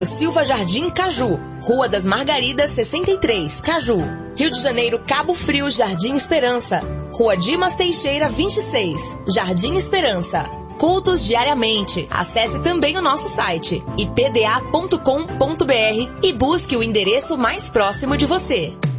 Silva Jardim Caju, Rua das Margaridas 63, Caju. Rio de Janeiro, Cabo Frio, Jardim Esperança, Rua Dimas Teixeira 26, Jardim Esperança. Cultos diariamente. Acesse também o nosso site ipda.com.br e busque o endereço mais próximo de você.